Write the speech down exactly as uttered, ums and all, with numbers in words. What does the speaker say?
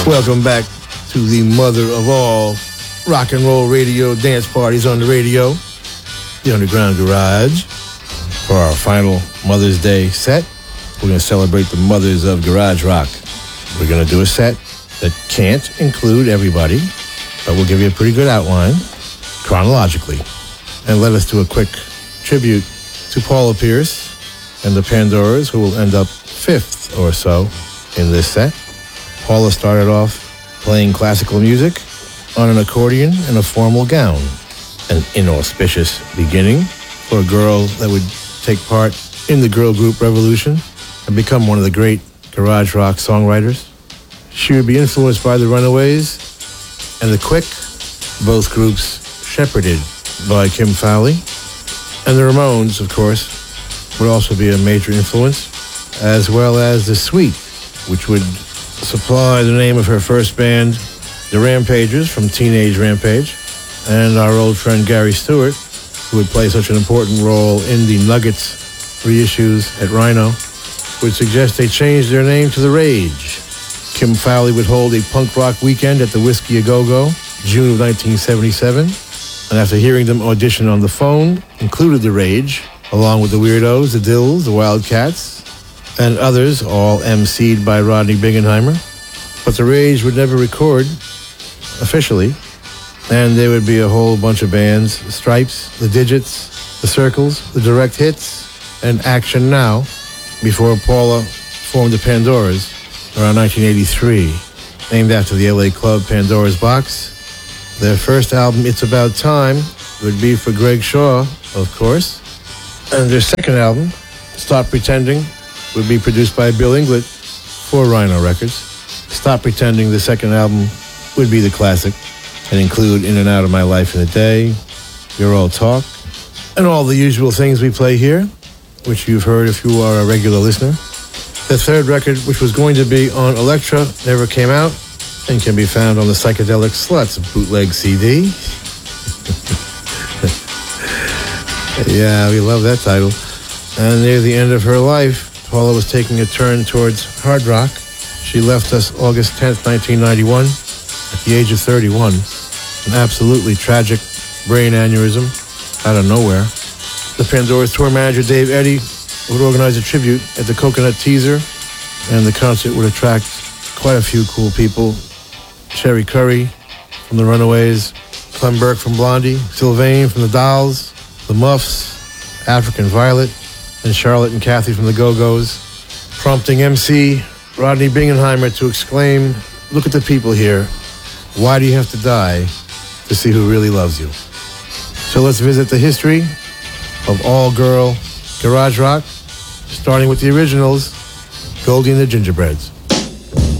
Welcome back to the mother of all rock and roll radio dance parties on the radio, the Underground Garage. For our final Mother's Day set, we're going to celebrate the mothers of garage rock. We're going to do a set that can't include everybody, but we'll give you a pretty good outline chronologically. And let us do a quick tribute to Paula Pierce and the Pandoras, who will end up fifth or so in this set. Paula started off playing classical music on an accordion in a formal gown. An inauspicious beginning for a girl that would take part in the girl group revolution and become one of the great garage rock songwriters. She would be influenced by the Runaways and the Quick, both groups shepherded by Kim Fowley. And the Ramones, of course, would also be a major influence, as well as the Sweet, which would supply the name of her first band, the Rampagers from Teenage Rampage, and our old friend Gary Stewart, who would play such an important role in the Nuggets reissues at Rhino, would suggest they change their name to The Rage. Kim Fowley would hold a punk rock weekend at the Whiskey A Go-Go, June of nineteen seventy-seven, and after hearing them audition on the phone, included The Rage, along with the Weirdos, the Dills, the Wildcats, and others, all emceed by Rodney Bingenheimer. But The Rage would never record officially, and there would be a whole bunch of bands, the Stripes, the Digits, the Circles, the Direct Hits, and Action Now, before Paula formed the Pandoras around nineteen eighty-three, named after the L A club Pandora's Box. Their first album, It's About Time, would be for Greg Shaw, of course, and their second album, Stop Pretending, would be produced by Bill Inglett for Rhino Records. Stop Pretending, the second album, would be the classic and include In and Out of My Life in a Day, Your Old Talk, and all the usual things we play here, which you've heard if you are a regular listener. The third record, which was going to be on Elektra, never came out and can be found on the Psychedelic Sluts bootleg C D. Yeah, we love that title. And near the end of her life, Paula was taking a turn towards hard rock. She left us August tenth, nineteen ninety-one, at the age of thirty-one. An absolutely tragic brain aneurysm out of nowhere. The Pandora's tour manager, Dave Eddy, would organize a tribute at the Coconut Teaser, and the concert would attract quite a few cool people. Sherry Curry from the Runaways, Clem Burke from Blondie, Sylvain from the Dolls, the Muffs, African Violet, and Charlotte and Kathy from the Go-Go's, prompting M C Rodney Bingenheimer to exclaim, "Look at the people here. Why do you have to die to see who really loves you?" So let's visit the history of all-girl garage rock, starting with the originals, Goldie and the Gingerbreads.